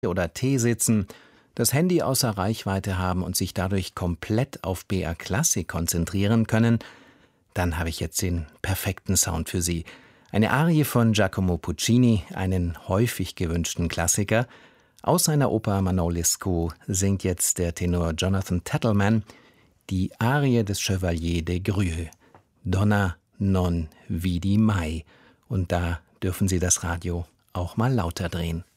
oder Tee sitzen, das Handy außer Reichweite haben und sich dadurch komplett auf BR Klassik konzentrieren können, dann habe ich jetzt den perfekten Sound für Sie. Eine Arie von Giacomo Puccini, einen häufig gewünschten Klassiker. Aus seiner Oper Manon Lescaut singt jetzt der Tenor Jonathan Tettleman die Arie des Chevalier de Grieux, Donna non vidi mai. Und da dürfen Sie das Radio auch mal lauter drehen.